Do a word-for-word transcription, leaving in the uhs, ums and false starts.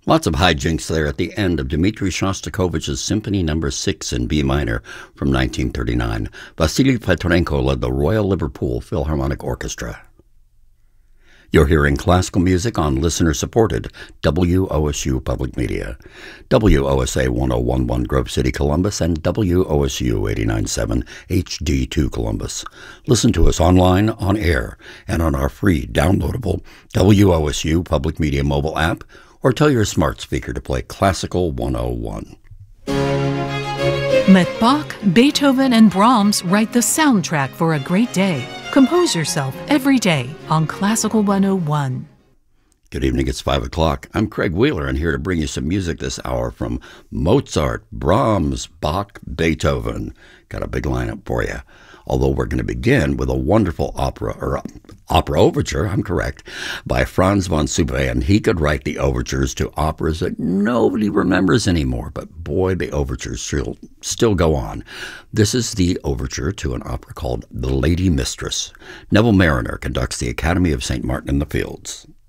Lots of hijinks there at the end of Dmitri Shostakovich's Symphony Number six in B minor from nineteen thirty-nine. Vasily Petrenko led the Royal Liverpool Philharmonic Orchestra. You're hearing classical music on listener-supported W O S U Public Media, W O S A one oh one point one Grove City, Columbus, and W O S U eighty-nine point seven H D two Columbus. Listen to us online, on air, and on our free downloadable W O S U Public Media mobile app, or tell your smart speaker to play Classical one oh one. Let Bach, Beethoven, and Brahms write the soundtrack for a great day. Compose yourself every day on Classical one oh one. Good evening, it's five o'clock. I'm Craig Wheeler, and here to bring you some music this hour from Mozart, Brahms, Bach, Beethoven. Got a big lineup for you. Although we're going to begin with a wonderful opera, or opera overture, I'm correct, by Franz von Suberan. He could write the overtures to operas that nobody remembers anymore, but boy, the overtures still, still go on. This is the overture to an opera called The Lady Mistress. Neville Marriner conducts the Academy of Saint Martin in the Fields.